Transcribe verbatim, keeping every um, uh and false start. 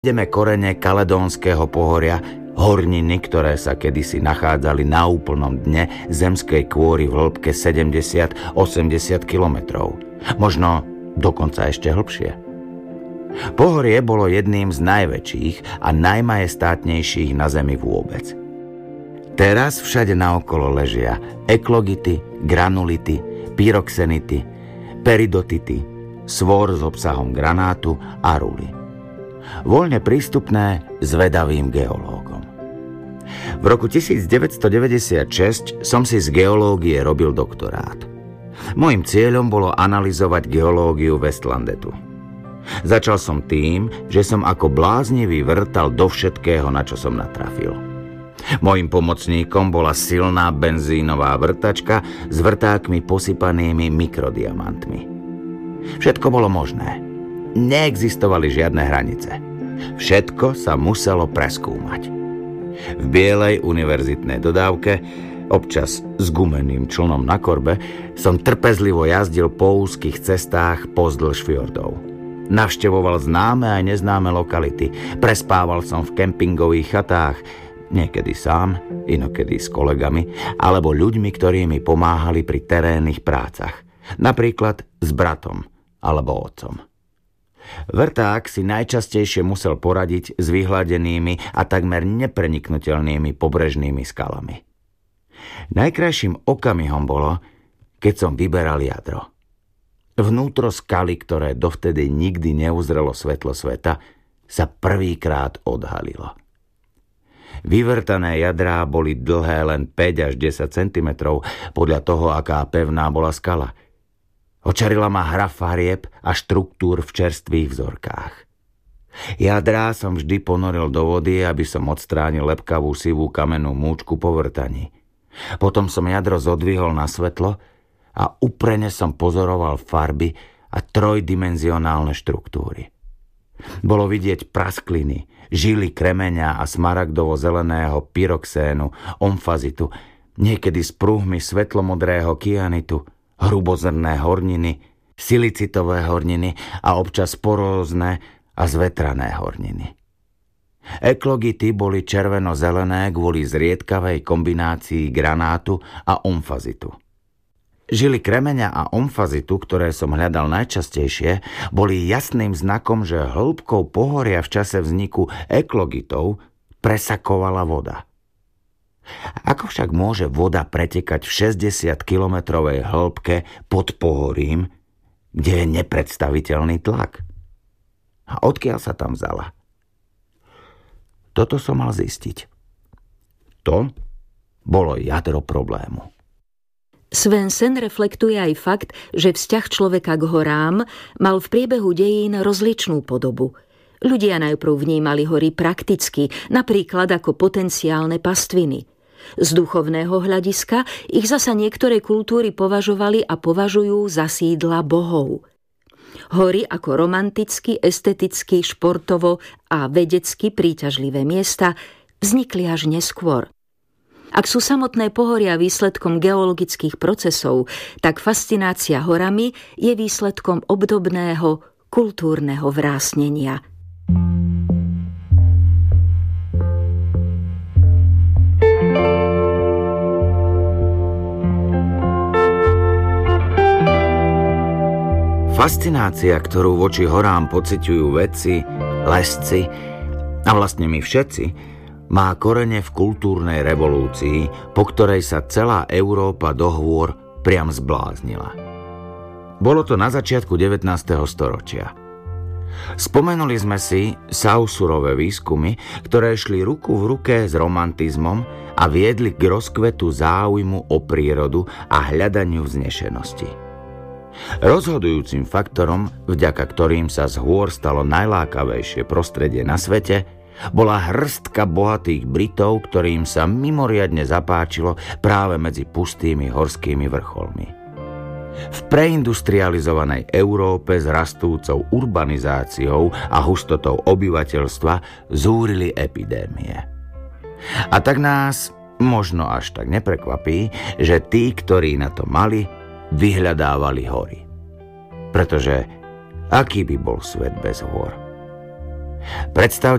Ideme korene Kaledónskeho pohoria, horniny, ktoré sa kedysi nachádzali na úplnom dne zemskej kôry v hĺbke sedemdesiat až osemdesiat kilometrov. Možno dokonca ešte hlbšie. Pohorie bolo jedným z najväčších a najmajestátnejších na Zemi vôbec. Teraz všade naokolo ležia eklogity, granulity, pyroxenity, peridotity, svor s obsahom granátu a ruly. Voľne prístupné zvedavým geológom. V roku devätnásťstodeväťdesiatšesť som si z geológie robil doktorát. Mojím cieľom bolo analyzovať geológiu Westlandetu. Začal som tým, že som ako bláznivý vrtal do všetkého, na čo som natrafil. Mojím pomocníkom bola silná benzínová vrtačka s vrtákmi posypanými mikrodiamantmi. Všetko bolo možné. Neexistovali žiadne hranice. Všetko sa muselo preskúmať. V bielej univerzitnej dodávke, občas s gumeným člnom na korbe, som trpezlivo jazdil po úzkých cestách pozdĺž fjordov. Navštevoval známe aj neznáme lokality. Prespával som v kempingových chatách, niekedy sám, inokedy s kolegami, alebo ľuďmi, ktorí mi pomáhali pri terénnych prácach. Napríklad s bratom alebo otcom. Vrták si najčastejšie musel poradiť s vyhladenými a takmer nepreniknutelnými pobrežnými skalami. Najkrajším okamihom bolo, keď som vyberal jadro. Vnútro skaly, ktoré dovtedy nikdy neuzrelo svetlo sveta, sa prvýkrát odhalilo. Vyvrtané jadrá boli dlhé len päť až desať centimetrov podľa toho, aká pevná bola skala. Očarila ma hra farieb a štruktúr v čerstvých vzorkách. Jadrá som vždy ponoril do vody, aby som odstránil lepkavú sivú kamennú múčku po vrtaní. Potom som jadro zodvihol na svetlo a uprene som pozoroval farby a trojdimenzionálne štruktúry. Bolo vidieť praskliny, žily kremeňa a smaragdovo-zeleného pyroxénu, omfazitu, niekedy s prúhmi svetlomodrého kyanitu, hrubozrné horniny, silicitové horniny a občas porózne a zvetrané horniny. Eklogity boli červeno-zelené kvôli zriedkavej kombinácii granátu a omfazitu. Žily kremeňa a omfazitu, ktoré som hľadal najčastejšie, boli jasným znakom, že hĺbkou pohoria v čase vzniku eklogitov presakovala voda. Ako však môže voda pretekať v šesťdesiatkilometrovej hĺbke pod pohorím, kde je nepredstaviteľný tlak? A odkiaľ sa tam vzala? Toto som mal zistiť. To bolo jadro problému. Svensson reflektuje aj fakt, že vzťah človeka k horám mal v priebehu dejín rozličnú podobu. Ľudia najprv vnímali hory prakticky, napríklad ako potenciálne pastviny. Z duchovného hľadiska ich zasa niektoré kultúry považovali a považujú za sídla bohov. Hory ako romanticky, esteticky, športovo a vedecky príťažlivé miesta vznikli až neskôr. Ak sú samotné pohoria výsledkom geologických procesov, tak fascinácia horami je výsledkom obdobného kultúrneho vrásnenia. Fascinácia, ktorú voči horám pociťujú vedci, lesci a vlastne my všetci, má korene v kultúrnej revolúcii, po ktorej sa celá Európa do hôr priam zbláznila. Bolo to na začiatku devätnásteho storočia. Spomenuli sme si Saussurove výskumy, ktoré šli ruku v ruke s romantizmom a viedli k rozkvetu záujmu o prírodu a hľadaniu vznešenosti. Rozhodujúcim faktorom, vďaka ktorým sa z hôr stalo najlákavejšie prostredie na svete, bola hrstka bohatých Britov, ktorým sa mimoriadne zapáčilo práve medzi pustými horskými vrcholmi. V preindustrializovanej Európe s rastúcou urbanizáciou a hustotou obyvateľstva zúrili epidémie. A tak nás možno až tak neprekvapí, že tí, ktorí na to mali, vyhľadávali hory. Pretože aký by bol svet bez hôr? Predstavte